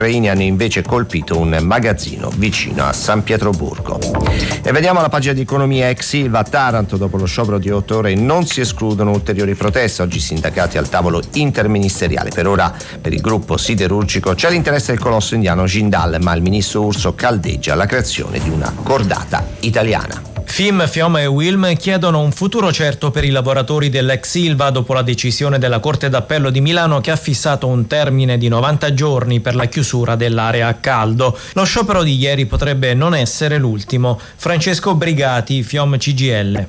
ucraini hanno invece colpito un magazzino vicino a San Pietroburgo. E vediamo la pagina di economia. Ex Ilva a Taranto, dopo lo sciopero di 8 ore non si escludono ulteriori proteste. Oggi i sindacati al tavolo interministeriale. Per ora per il gruppo siderurgico c'è l'interesse del colosso indiano Jindal, ma il ministro Urso caldeggia la creazione di una cordata italiana. FIM, FIOM e UILM chiedono un futuro certo per i lavoratori dell'ex Ilva dopo la decisione della Corte d'Appello di Milano che ha fissato un termine di 90 giorni per la chiusura dell'area a caldo. Lo sciopero di ieri potrebbe non essere l'ultimo. Francesco Brigati, FIOM CGIL.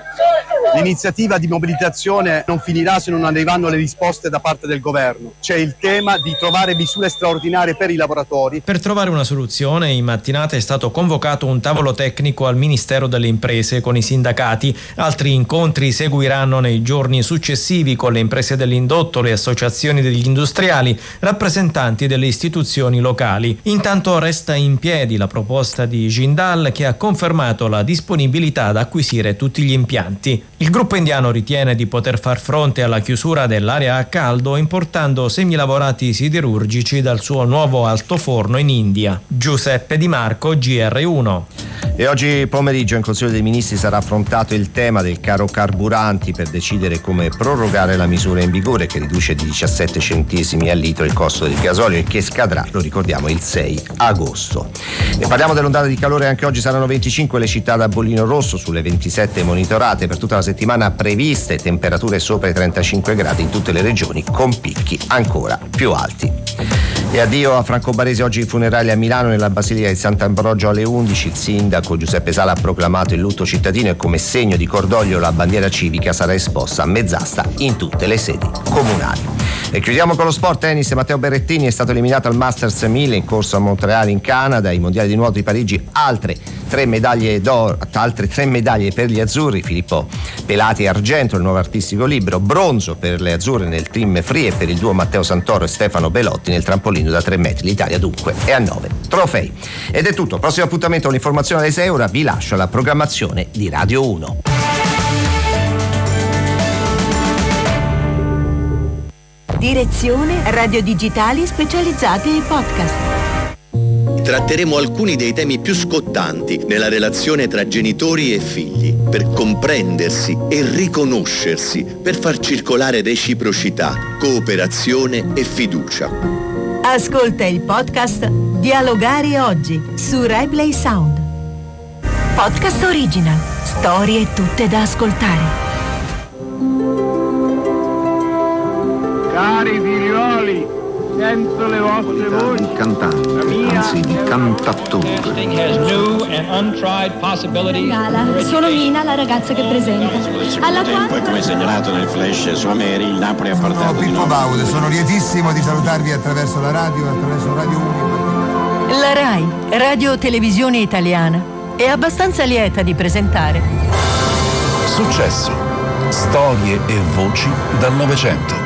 L'iniziativa di mobilitazione non finirà se non arriveranno le risposte da parte del governo. C'è il tema di trovare misure straordinarie per i lavoratori. Per trovare una soluzione, in mattinata è stato convocato un tavolo tecnico al Ministero delle Imprese con i sindacati. Altri incontri seguiranno nei giorni successivi con le imprese dell'indotto, le associazioni degli industriali, rappresentanti delle istituzioni locali. Intanto resta in piedi la proposta di Jindal, che ha confermato la disponibilità ad acquisire tutti gli impianti. Il gruppo indiano ritiene di poter far fronte alla chiusura dell'area a caldo importando semilavorati siderurgici dal suo nuovo altoforno in India. Giuseppe Di Marco, GR1. E oggi pomeriggio in Consiglio dei Ministri sarà affrontato il tema del caro carburanti per decidere come prorogare la misura in vigore che riduce di 17 centesimi al litro il costo del gasolio e che scadrà, lo ricordiamo, il 6 agosto. E parliamo dell'ondata di calore. Anche oggi saranno 25 le città da bollino rosso sulle 27 monitorate. Per tutta la settimana previste temperature sopra i 35 gradi in tutte le regioni, con picchi ancora più alti. E addio a Franco Baresi. Oggi i funerali a Milano nella Basilica di Sant'Ambrogio alle 11. Il sindaco Giuseppe Sala ha proclamato il lutto cittadino e come segno di cordoglio la bandiera civica sarà esposta a mezz'asta in tutte le sedi comunali. E chiudiamo con lo sport. Tennis. Matteo Berrettini è stato eliminato al Masters 1000 in corso a Montreal in Canada. I mondiali di nuoto di Parigi, altre tre medaglie per gli azzurri. Filippo Pelati argento, il nuovo artistico libero. Bronzo per le azzurre nel team free e per il duo Matteo Santoro e Stefano Belotti nel trampolino da 3 metri. L'Italia dunque è a 9 trofei. Ed è tutto. Prossimo appuntamento con l'informazione alle 6. Ora vi lascio alla programmazione di Radio 1. Direzione Radio Digitali Specializzate e Podcast. Tratteremo alcuni dei temi più scottanti nella relazione tra genitori e figli, per comprendersi e riconoscersi, per far circolare reciprocità, cooperazione e fiducia. Ascolta il podcast Dialogare oggi su RaiPlay Sound. Podcast original, storie tutte da ascoltare. Cari figlioli, sento le vostre voci. Di cantante, anzi di cantattore. Gala, sono Mina, la ragazza che presenta. Alla quale... Poi, come segnalato nel flash su Ameri, il Napoli ha portato. Sono Pippo Baudo, sono lietissimo di salutarvi attraverso la radio, attraverso Radio 1. La RAI, Radio Televisione Italiana, è abbastanza lieta di presentare Successo, storie e voci dal Novecento.